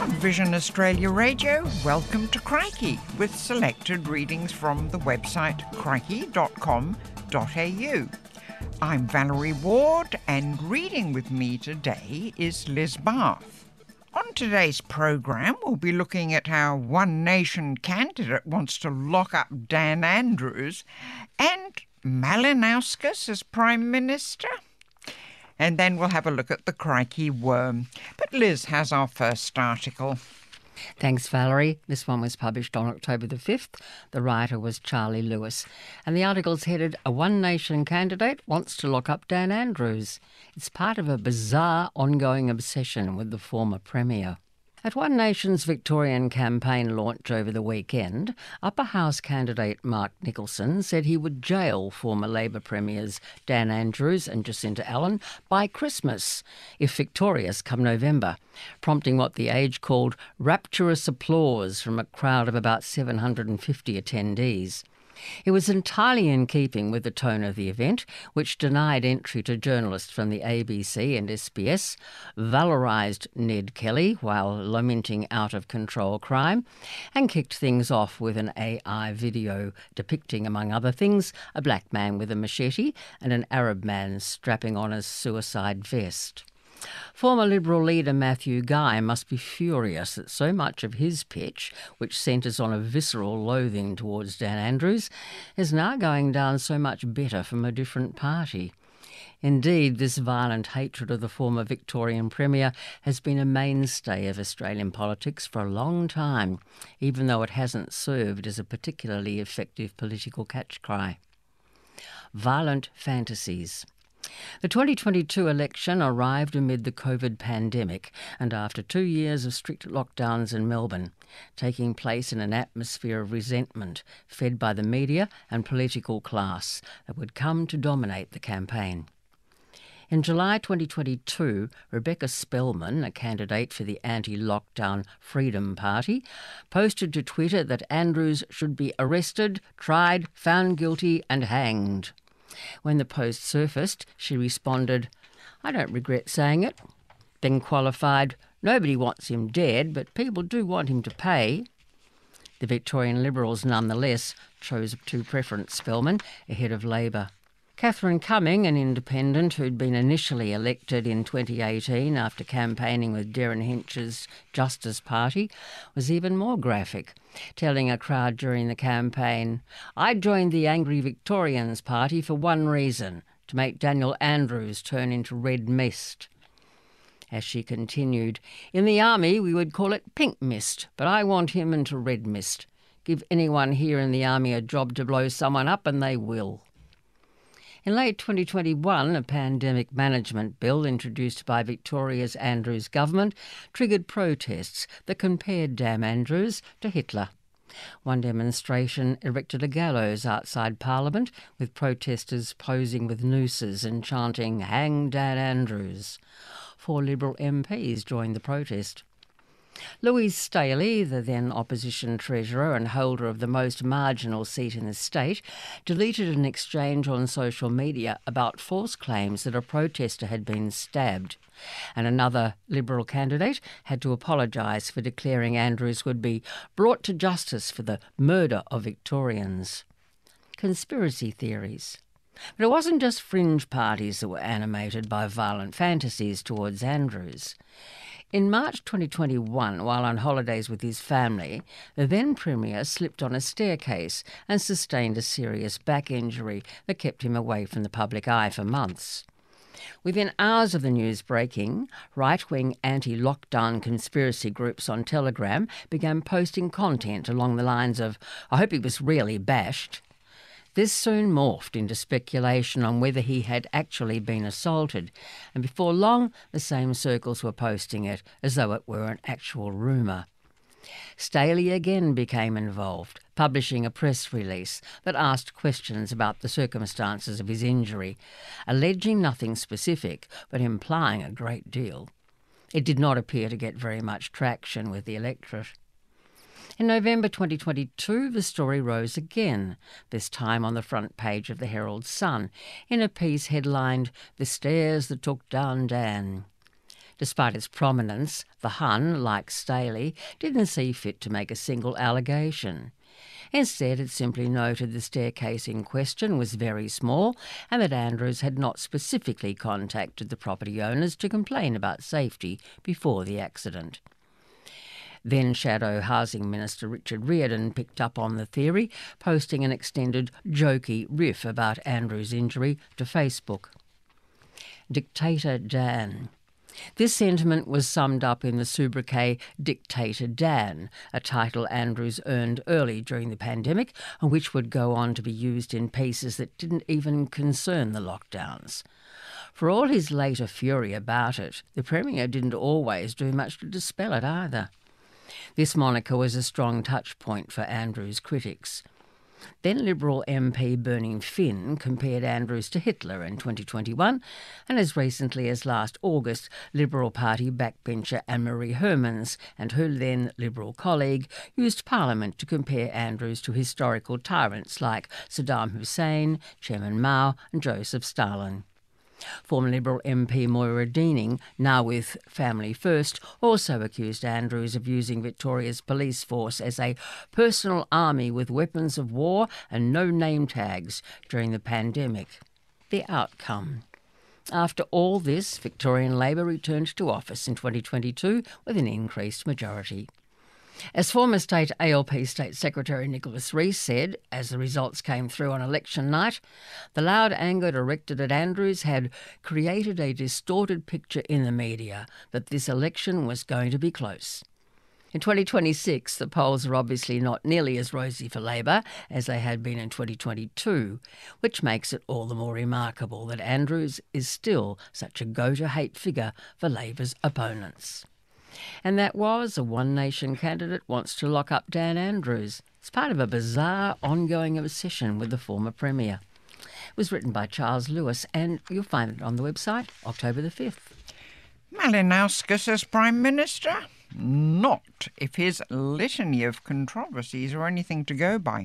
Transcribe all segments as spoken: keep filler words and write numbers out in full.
Vision Australia Radio, welcome to Crikey, with selected readings from the website crikey dot com dot a u. I'm Valerie Ward, and reading with me today is Liz Bath. On today's programme, we'll be looking at how One Nation candidate wants to lock up Dan Andrews and Malinauskas as Prime Minister. And then we'll have a look at the Crikey worm. But Liz has our first article. Thanks, Valerie. This one was published on October the fifth. The writer was Charlie Lewis. And the article's headed, A One Nation Candidate Wants to Lock Up Dan Andrews. It's part of a bizarre ongoing obsession with the former Premier. At One Nation's Victorian campaign launch over the weekend, Upper House candidate Mark Nicholson said he would jail former Labor Premiers Dan Andrews and Jacinta Allan by Christmas, if victorious come November, prompting what The Age called rapturous applause from a crowd of about seven hundred fifty attendees. It was entirely in keeping with the tone of the event, which denied entry to journalists from the A B C and S B S, valorised Ned Kelly while lamenting out-of-control crime, and kicked things off with an A I video depicting, among other things, a black man with a machete and an Arab man strapping on a suicide vest. Former Liberal leader Matthew Guy must be furious that so much of his pitch, which centres on a visceral loathing towards Dan Andrews, is now going down so much better from a different party. Indeed, this violent hatred of the former Victorian Premier has been a mainstay of Australian politics for a long time, even though it hasn't served as a particularly effective political catchcry. Violent fantasies. The twenty twenty-two election arrived amid the COVID pandemic and after two years of strict lockdowns in Melbourne, taking place in an atmosphere of resentment fed by the media and political class that would come to dominate the campaign. In July twenty twenty-two, Rebecca Spellman, a candidate for the anti-lockdown Freedom Party, posted to Twitter that Andrews should be arrested, tried, found guilty and hanged. When the post surfaced, she responded, "I don't regret saying it." Then qualified, "Nobody wants him dead, but people do want him to pay." The Victorian Liberals nonetheless chose to preference Spellman ahead of Labor. Catherine Cumming, an independent who'd been initially elected in twenty eighteen after campaigning with Derryn Hinch's Justice Party, was even more graphic, telling a crowd during the campaign, "I joined the Angry Victorians Party for one reason, to make Daniel Andrews turn into red mist." As she continued, "In the army we would call it pink mist, but I want him into red mist. Give anyone here in the army a job to blow someone up and they will." In late twenty twenty-one, a pandemic management bill introduced by Victoria's Andrews government triggered protests that compared Dan Andrews to Hitler. One demonstration erected a gallows outside Parliament, with protesters posing with nooses and chanting, "Hang Dan Andrews." Four Liberal M Ps joined the protest. Louise Staley, the then opposition treasurer and holder of the most marginal seat in the state, deleted an exchange on social media about false claims that a protester had been stabbed. And another Liberal candidate had to apologise for declaring Andrews would be brought to justice for the murder of Victorians. Conspiracy theories. But it wasn't just fringe parties that were animated by violent fantasies towards Andrews. In March twenty twenty-one, while on holidays with his family, the then Premier slipped on a staircase and sustained a serious back injury that kept him away from the public eye for months. Within hours of the news breaking, right-wing anti-lockdown conspiracy groups on Telegram began posting content along the lines of, "I hope he was really bashed." This soon morphed into speculation on whether he had actually been assaulted, and before long the same circles were posting it as though it were an actual rumour. Staley again became involved, publishing a press release that asked questions about the circumstances of his injury, alleging nothing specific but implying a great deal. It did not appear to get very much traction with the electorate. In November twenty twenty-two, the story rose again, this time on the front page of the Herald Sun, in a piece headlined, "The Stairs That Took Down Dan." Despite its prominence, the Hun, like Staley, didn't see fit to make a single allegation. Instead, it simply noted the staircase in question was very small and that Andrews had not specifically contacted the property owners to complain about safety before the accident. Then Shadow Housing Minister Richard Riordan picked up on the theory, posting an extended jokey riff about Andrews' injury to Facebook. Dictator Dan. This sentiment was summed up in the sobriquet Dictator Dan, a title Andrews earned early during the pandemic and which would go on to be used in pieces that didn't even concern the lockdowns. For all his later fury about it, the Premier didn't always do much to dispel it either. This moniker was a strong touch point for Andrews' critics. Then Liberal M P Bernie Finn compared Andrews to Hitler in twenty twenty-one, and as recently as last August, Liberal Party backbencher Anne-Marie Hermans and her then Liberal colleague used Parliament to compare Andrews to historical tyrants like Saddam Hussein, Chairman Mao and Joseph Stalin. Former Liberal M P Moira Deaning, now with Family First, also accused Andrews of using Victoria's police force as a personal army with weapons of war and no name tags during the pandemic. The outcome. After all this, Victorian Labor returned to office in twenty twenty-two with an increased majority. As former State A L P State Secretary Nicholas Rees said, as the results came through on election night, the loud anger directed at Andrews had created a distorted picture in the media that this election was going to be close. In twenty twenty-six, the polls are obviously not nearly as rosy for Labor as they had been in twenty twenty-two, which makes it all the more remarkable that Andrews is still such a go-to-hate figure for Labor's opponents. And that was A One Nation Candidate Wants to Lock Up Dan Andrews. It's part of a bizarre ongoing obsession with the former Premier. It was written by Charles Lewis, and you'll find it on the website October the fifth. Malinauskas as Prime Minister? Not if his litany of controversies are anything to go by.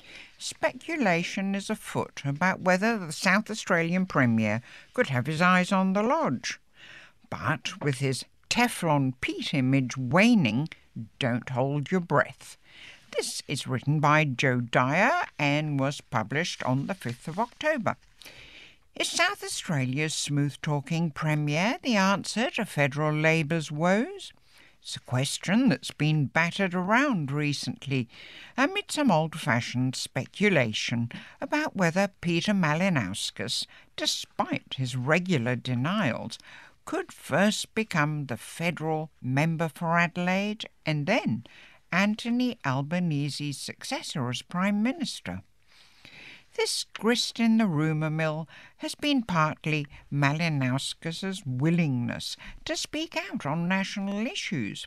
Speculation is afoot about whether the South Australian Premier could have his eyes on the Lodge. But with his Teflon Pete image waning, don't hold your breath. This is written by Joe Dyer and was published on the fifth of October. Is South Australia's smooth-talking Premier the answer to federal Labour's woes? It's a question that's been battered around recently amid some old-fashioned speculation about whether Peter Malinauskas, despite his regular denials, could first become the federal member for Adelaide and then Anthony Albanese's successor as Prime Minister. This grist in the rumour mill has been partly Malinauskas' willingness to speak out on national issues.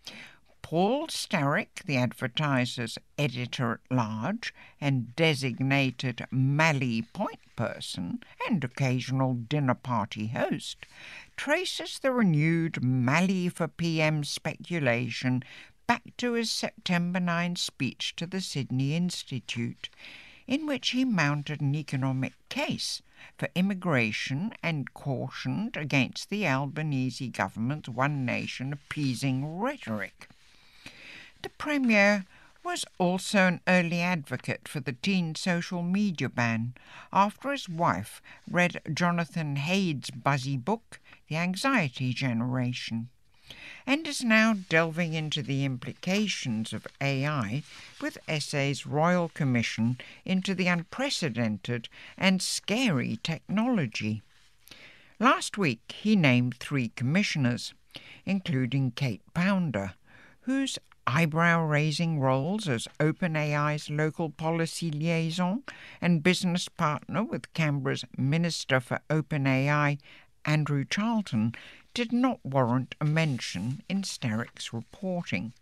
Paul Starrick, the Advertiser's editor-at-large and designated Mallee point person and occasional dinner party host, traces the renewed Mallee for P M speculation back to his September ninth speech to the Sydney Institute, in which he mounted an economic case for immigration and cautioned against the Albanese government's One Nation appeasing rhetoric. The Premier was also an early advocate for the teen social media ban after his wife read Jonathan Haid's buzzy book, The Anxiety Generation, and is now delving into the implications of A I with S A's Royal Commission into the unprecedented and scary technology. Last week he named three commissioners, including Kate Pounder, whose eyebrow-raising roles as OpenAI's local policy liaison and business partner with Canberra's Minister for OpenAI, Andrew Charlton, did not warrant a mention in Starrick's reporting.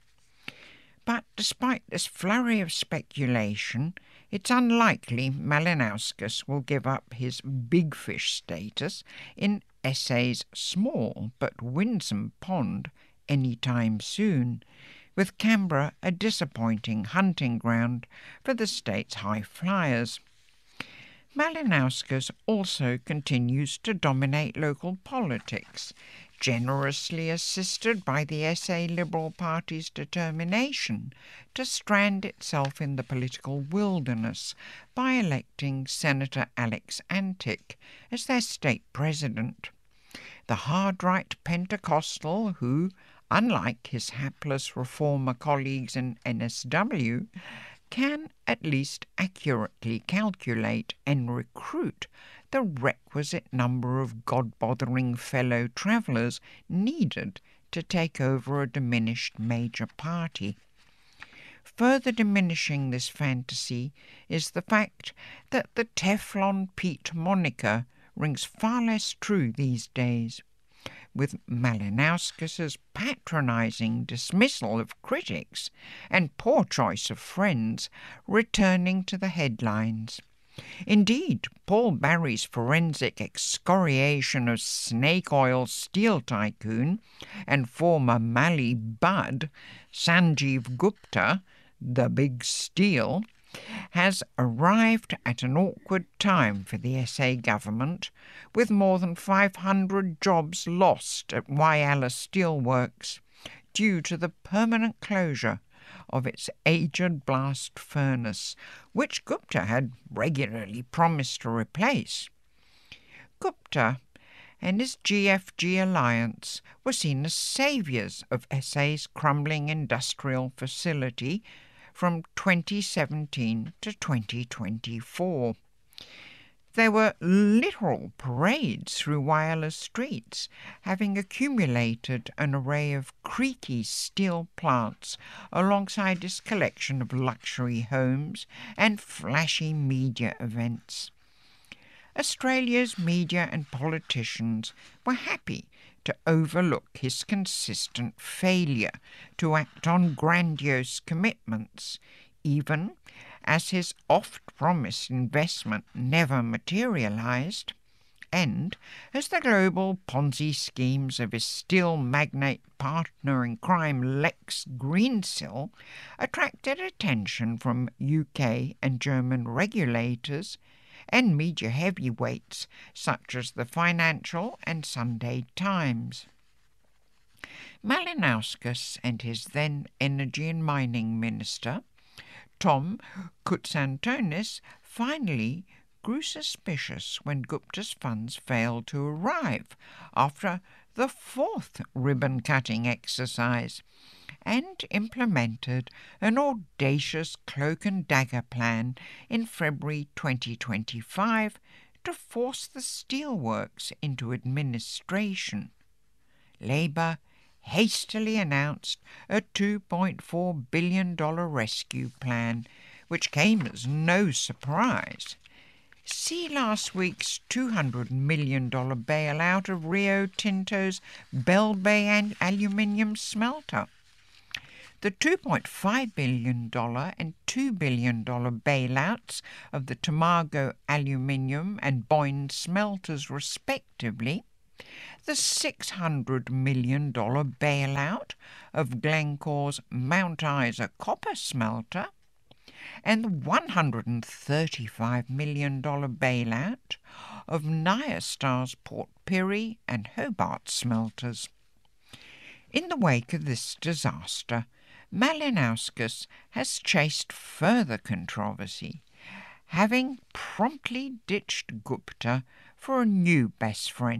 But despite this flurry of speculation, it's unlikely Malinauskas will give up his big fish status in S A's small but winsome pond anytime soon, with Canberra a disappointing hunting ground for the state's high flyers. Malinauskas also continues to dominate local politics, generously assisted by the S A Liberal Party's determination to strand itself in the political wilderness by electing Senator Alex Antic as their state president. The hard-right Pentecostal who, unlike his hapless reformer colleagues in N S W, can at least accurately calculate and recruit the requisite number of God-bothering fellow travellers needed to take over a diminished major party. Further diminishing this fantasy is the fact that the Teflon Pete moniker rings far less true these days, with Malinauskas' patronising dismissal of critics and poor choice of friends returning to the headlines. Indeed, Paul Barry's forensic excoriation of snake oil steel tycoon and former Mali Bud, Sanjeev Gupta, the Big Steel, has arrived at an awkward time for the S A government, with more than five hundred jobs lost at Whyalla Steelworks due to the permanent closure of its aged blast furnace, which Gupta had regularly promised to replace. Gupta and his G F G alliance were seen as saviours of S A's crumbling industrial facility from twenty seventeen to twenty twenty-four. There were literal parades through Whyalla's streets, having accumulated an array of creaky steel plants alongside its collection of luxury homes and flashy media events. Australia's media and politicians were happy to overlook his consistent failure to act on grandiose commitments, even as his oft-promised investment never materialised, and as the global Ponzi schemes of his steel magnate partner in crime Lex Greensill attracted attention from U K and German regulators and media heavyweights such as the Financial and Sunday Times. Malinauskas and his then Energy and Mining Minister, Tom Koutsantonis, finally grew suspicious when Gupta's funds failed to arrive after the fourth ribbon-cutting exercise, and implemented an audacious cloak-and-dagger plan in February twenty twenty-five to force the steelworks into administration. Labour hastily announced a two point four billion dollars rescue plan, which came as no surprise. See last week's two hundred million dollars bailout of Rio Tinto's Bell Bay aluminium smelter. The two point five billion dollars and two billion dollars bailouts of the Tomago aluminium and Boyne smelters respectively, the six hundred million dollars bailout of Glencore's Mount Isa copper smelter, and the one hundred thirty-five million dollars bailout of Nyastar's Port Pirie and Hobart smelters. In the wake of this disaster, Malinauskas has chased further controversy, having promptly ditched Gupta for a new best friend.